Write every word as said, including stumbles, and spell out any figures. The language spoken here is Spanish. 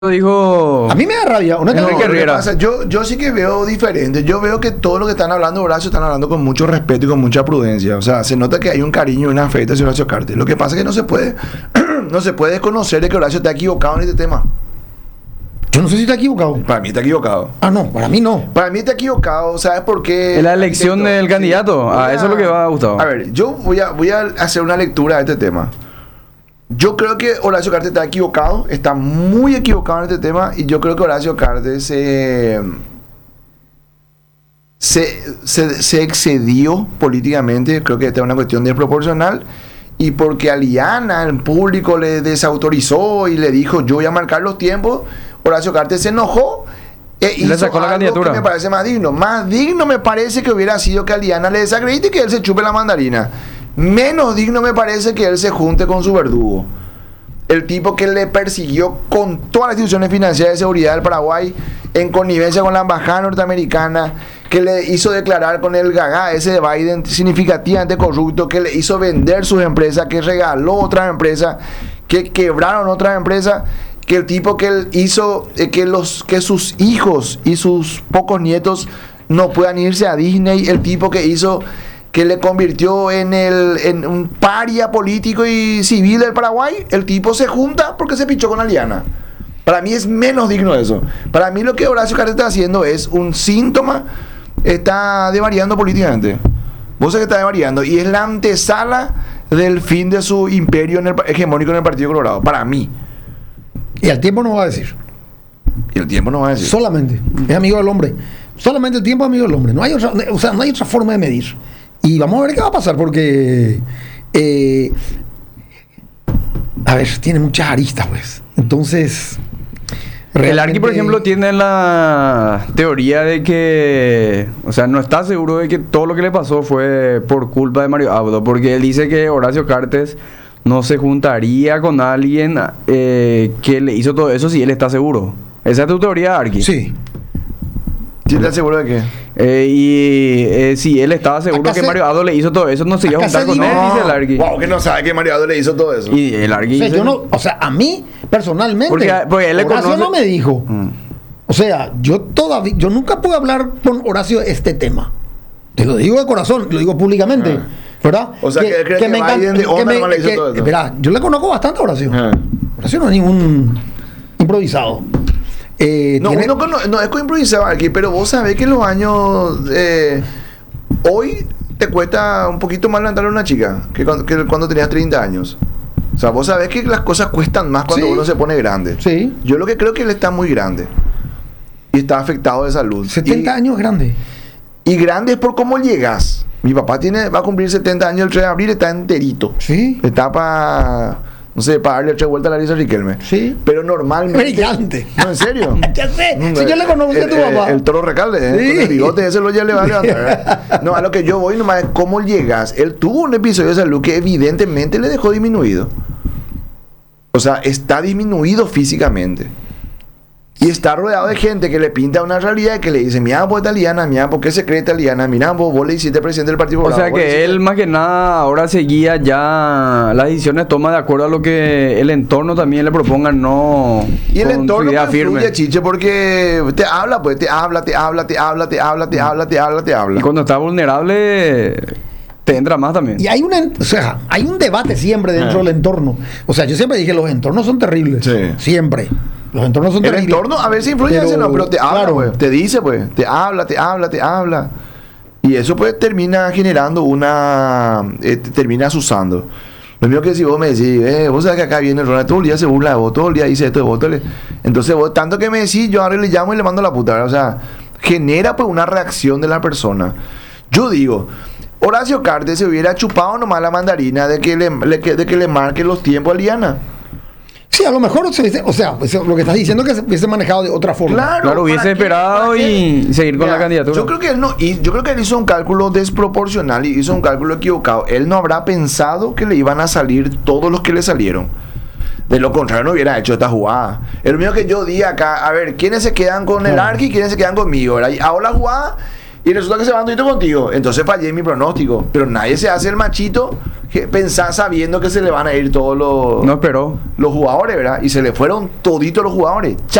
Dijo A mí me da rabia, Enrique honestamente. Herrera. Pasa, yo, yo sí que veo diferente. Yo veo que todo lo que están hablando Horacio están hablando con mucho respeto y con mucha prudencia. O sea, se nota que hay un cariño y una afecto hacia Horacio Cartes. Lo que pasa es que no se puede, no se puede desconocer de que Horacio está equivocado en este tema. Yo no sé si está equivocado. Para mí está equivocado. Ah, no, para mí no. Para mí está equivocado, ¿sabes por qué? En la elección Esto, del sí. candidato. Voy Ah, a- eso es lo que va a Gustavo. A ver, yo voy a, voy a hacer una lectura de este tema. Yo creo que Horacio Cartes está equivocado, está muy equivocado en este tema, y yo creo que Horacio Cartes eh, se, se, se excedió políticamente. Creo que esta es una cuestión desproporcional, y porque Aliana, el público, le desautorizó y le dijo yo voy a marcar los tiempos, Horacio Cartes se enojó e Y le hizo sacó la algo candidatura. que me parece más digno. Más digno me parece que hubiera sido que Aliana le desacredite y que él se chupe la mandarina. Menos digno me parece que él se junte con su verdugo. El tipo que le persiguió con todas las instituciones financieras de seguridad del Paraguay, en connivencia con la embajada norteamericana, que le hizo declarar con el gaga ese de Biden significativamente corrupto, que le hizo vender sus empresas, que regaló otras empresas, que quebraron otras empresas, que el tipo que él hizo eh, que, los, que sus hijos y sus pocos nietos no puedan irse a Disney, el tipo que hizo que le convirtió en, el, en un paria político y civil del Paraguay. El tipo se junta porque se pichó con Aliana. Para mí es menos digno eso. Para mí lo que Horacio Cartes está haciendo es un síntoma, está devariando políticamente. Vos sabés que está devariando, y es la antesala del fin de su imperio en el, hegemónico en el Partido Colorado, para mí. Y al tiempo no va a decir. Y el tiempo no va a decir. Solamente. Es amigo del hombre. Solamente el tiempo es amigo del hombre. No hay otra, o sea, no hay otra forma de medir. Y vamos a ver qué va a pasar porque... eh, a ver, tiene muchas aristas, pues. Entonces... El Arqui, por realmente- ejemplo, tiene la teoría de que, o sea, no está seguro de que todo lo que le pasó fue por culpa de Mario Abdo, porque él dice que Horacio Cartes no se juntaría con alguien eh, que le hizo todo eso si él está seguro. Esa es tu teoría, Arqui. Sí. ¿Sí estás seguro de qué? Eh, y eh, si él estaba seguro Acá que se- Mario Abdo le hizo todo eso, no se iba a acá juntar se con dijo- él, dice el Arqui. Wow, que no sabe que Mario Abdo le hizo todo eso. Y el Arqui O sea, dice- yo no, o sea, a mí, personalmente, Porque- porque él le Horacio conoce- no me dijo. Mm. O sea, yo todavía, yo nunca pude hablar con Horacio de este tema. Te lo digo de corazón, lo digo públicamente. Ah. ¿Verdad? O sea, que él cree que encanta- Biden de onda me- nomás le hizo que- todo esto. verá, yo le conozco bastante a Horacio. Ah. Horacio no es ningún improvisado. Eh, No, tiene- uno cono- no es improvisado aquí, pero vos sabés que los años. eh, hoy te cuesta un poquito más levantarle a una chica que cuando, que cuando tenías treinta años. O sea, vos sabés que las cosas cuestan más cuando Sí. uno se pone grande. Sí. Yo lo que creo que él está muy grande. Y está afectado de salud. setenta y, años grande. Y grande es por cómo llegas. Mi papá tiene, va a cumplir setenta años el tres de abril, está enterito. Sí. Está para. No sé, para darle tres vueltas a la Larisa Riquelme. Sí. Pero normalmente. Brillante. No, en serio. Ya sé. Si yo le conozco a el, tu el- papá. El toro recalde, ¿eh? Sí. Con el bigote ese lo ya le va a levantar. ¿verdad? No, a lo que yo voy nomás es cómo llegas. Él tuvo un episodio de salud que evidentemente le dejó disminuido. O sea, está disminuido físicamente. Y está rodeado de gente que le pinta una realidad y que le dice, mira, vos italiana, mira, ¿por qué se cree italiana? Mira, vos, vos le hiciste presidente del Partido O Colorado, sea vos le que hiciste- él más que nada ahora seguía ya las decisiones toma de acuerdo a lo que el entorno también le proponga, no Y el con su entorno idea pues, firme. fluye, Chiche, porque te habla, pues, te habla, te habla, te habla, te habla, te habla, te habla, te habla. Y cuando está vulnerable te entra más también. Y hay un, en- o sea, hay un debate siempre dentro Ah. del entorno. O sea, yo siempre dije, los entornos son terribles. Sí. Siempre. Los entornos son El terribles. entorno a veces influye, Pero, no, pero te habla, claro. pues, te dice, pues, te habla, te habla, te habla. Y eso pues termina generando una, eh, te termina asusando. Lo mismo que si vos me decís, eh, vos sabés que acá viene el Ronald, todo el día se burla de vos, todo el día dice esto de vos, todo el- entonces vos, tanto que me decís, yo ahora le llamo y le mando la puta, ¿verdad? O sea, genera pues una reacción de la persona. Yo digo, Horacio Cartes se hubiera chupado nomás la mandarina de que le, le- que- de que le marque los tiempos a Liana. Sí, a lo mejor, se hubiese- o sea, eso, lo que estás diciendo es que se hubiese manejado de otra forma. Claro, Claro, hubiese ¿para qué? esperado ¿Para qué? y seguir con Mira, la candidatura. Yo creo que él no, y yo creo que él hizo un cálculo desproporcional y hizo un cálculo equivocado. Él no habrá pensado que le iban a salir todos los que le salieron. De lo contrario, no hubiera hecho esta jugada. El mío que yo di acá, a ver, ¿quiénes se quedan con el Claro. Arqui y quiénes se quedan conmigo? ¿verdad? Y hago la jugada y resulta que se van todito contigo. Entonces fallé en mi pronóstico. Pero nadie se hace el machito que pensar sabiendo que se le van a ir todos los, No esperó. los jugadores, ¿verdad? Y se le fueron toditos los jugadores.